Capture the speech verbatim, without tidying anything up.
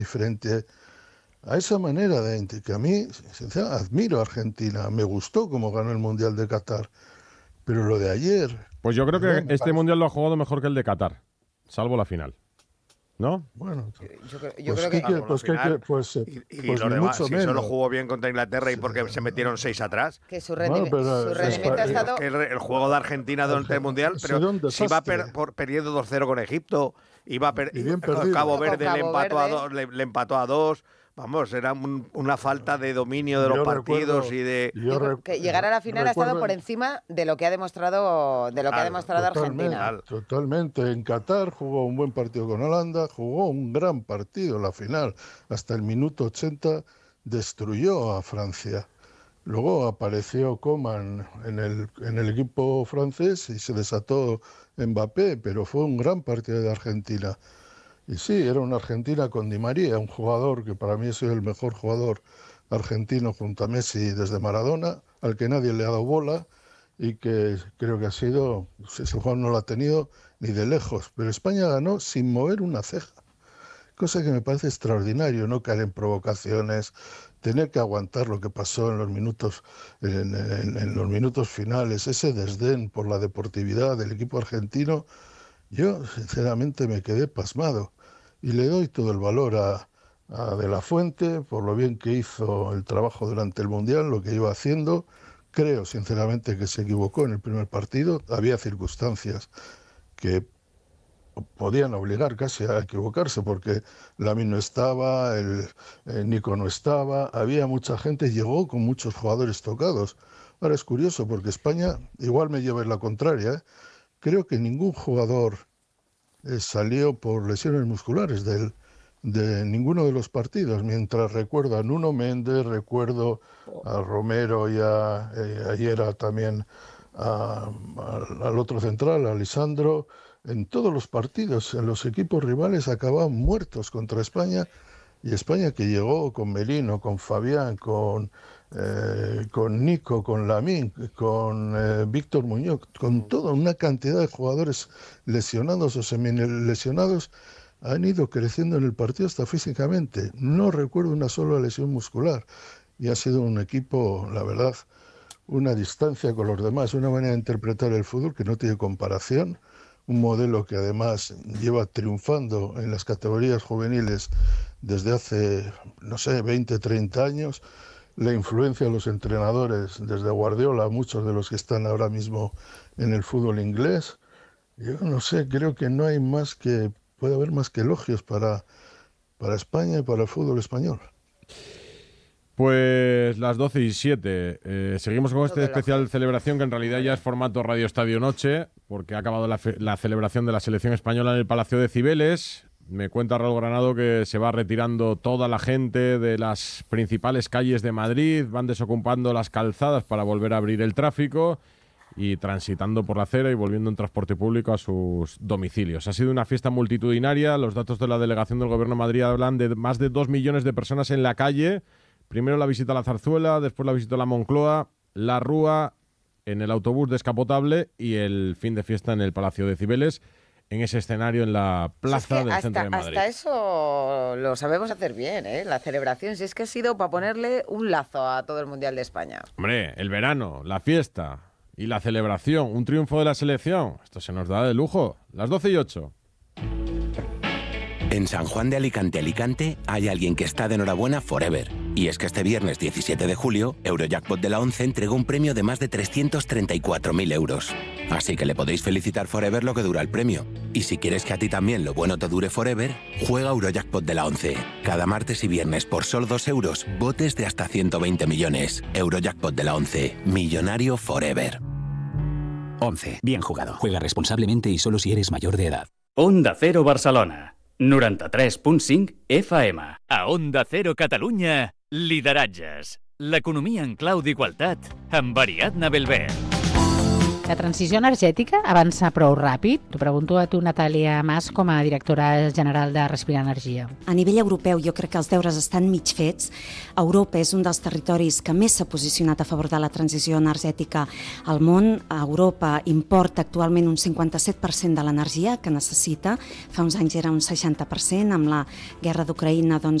frente a esa manera de que a mí, sinceramente, admiro a Argentina, me gustó cómo ganó el Mundial de Qatar, pero lo de ayer... Pues yo creo que ¿verdad? este parece... Mundial lo ha jugado mejor que el de Qatar, salvo la final, ¿no? Bueno, yo creo, yo pues, creo que... que, pues, final, que, pues, y, y pues los ni demás, mucho si menos. solo jugó bien contra Inglaterra y porque se metieron seis atrás. Que su, rendimi- bueno, pero, su rendimiento es, ha estado... Es que el, el juego de Argentina durante el Mundial, pero si iba per, por perdiendo dos cero con Egipto, iba per, y bien con perdido. Cabo Verde, Cabo le, empató Verde. A dos, le, le empató a dos. Vamos, era un, una falta de dominio de los yo partidos recuerdo, y de... Yo Digo, que llegar a la final ha estado por encima de lo que ha demostrado, de lo que Claro, ha demostrado totalmente, Argentina. Totalmente. En Qatar jugó un buen partido con Holanda, jugó un gran partido la final. Hasta el minuto ochenta destruyó a Francia. Luego apareció Coman en el, en el equipo francés y se desató Mbappé, pero fue un gran partido de Argentina. Y sí, era una Argentina con Di María, un jugador que para mí ha sido el mejor jugador argentino junto a Messi desde Maradona, al que nadie le ha dado bola y que creo que ha sido, ese jugador no lo ha tenido ni de lejos, pero España ganó sin mover una ceja, cosa que me parece extraordinario, no caer en provocaciones, tener que aguantar lo que pasó en los minutos, en, en, en los minutos finales, ese desdén por la deportividad del equipo argentino. Yo, sinceramente, me quedé pasmado y le doy todo el valor a, a De la Fuente por lo bien que hizo el trabajo durante el Mundial, lo que iba haciendo. Creo, sinceramente, que se equivocó en el primer partido. Había circunstancias que podían obligar casi a equivocarse porque Lamine no estaba, el, el Nico no estaba, había mucha gente, llegó con muchos jugadores tocados. Ahora es curioso porque España, igual me lleva en la contraria, ¿eh? Creo que ningún jugador eh, salió por lesiones musculares del, de ninguno de los partidos, mientras recuerdo a Nuno Méndez, recuerdo a Romero y a, eh, ayer a, también a, a, al otro central, a Lisandro, en todos los partidos, en los equipos rivales acababan muertos contra España, y España que llegó con Merino, con Fabián, con, eh, con Nico, con Lamine, con eh, Víctor Muñoz, con toda una cantidad de jugadores lesionados o semi-lesionados, han ido creciendo en el partido hasta físicamente. No recuerdo una sola lesión muscular y ha sido un equipo, la verdad, una distancia con los demás, una manera de interpretar el fútbol que no tiene comparación. Un modelo que además lleva triunfando en las categorías juveniles desde hace, no sé, veinte, treinta años. La influencia de los entrenadores, desde Guardiola, muchos de los que están ahora mismo en el fútbol inglés. Yo no sé, creo que no hay más que, puede haber más que elogios para, para España y para el fútbol español. Pues las doce y siete. Eh, seguimos con este especial celebración que en realidad ya es formato Radio Estadio Noche, porque ha acabado la, fe- la celebración de la selección española en el Palacio de Cibeles. Me cuenta Raúl Granado que se va retirando toda la gente de las principales calles de Madrid, van desocupando las calzadas para volver a abrir el tráfico y transitando por la acera y volviendo en transporte público a sus domicilios. Ha sido una fiesta multitudinaria. Los datos de la delegación del Gobierno de Madrid hablan de más de dos millones de personas en la calle. Primero la visita a la Zarzuela, después la visita a la Moncloa, la Rúa, en el autobús descapotable y el fin de fiesta en el Palacio de Cibeles, en ese escenario en la plaza si es que del hasta, centro de Madrid. Hasta eso lo sabemos hacer bien, ¿eh? La celebración, si es que ha sido para ponerle un lazo a todo el Mundial de España. Hombre, el verano, la fiesta y la celebración, un triunfo de la selección, esto se nos da de lujo. Las doce y ocho. En San Juan de Alicante, Alicante, hay alguien que está de enhorabuena forever. Y es que este viernes diecisiete de julio, Eurojackpot de la ONCE entregó un premio de más de trescientos treinta y cuatro mil euros. Así que le podéis felicitar forever lo que dura el premio. Y si quieres que a ti también lo bueno te dure forever, juega Eurojackpot de la ONCE. Cada martes y viernes por solo dos euros, botes de hasta ciento veinte millones. Eurojackpot de la ONCE. Millonario forever. once. Bien jugado. Juega responsablemente y solo si eres mayor de edad. Onda Cero Barcelona. noranta-tres punt cinc F M. A Onda Cero Catalunya, lideratges. L'economia en clau d'igualtat amb Ariadna Belver. La transició energètica avança prou ràpid? T'ho pregunto a tu, Natàlia Mas, com a directora general de Respira Energia. A nivell europeu jo crec que els deures estan mig fets. Europa és un dels territoris que més s'ha posicionat a favor de la transició energètica al món. Europa importa actualment un cinquanta-set per cent de l'energia que necessita. Fa uns anys era un seixanta per cent. Amb la guerra d'Ucraïna doncs,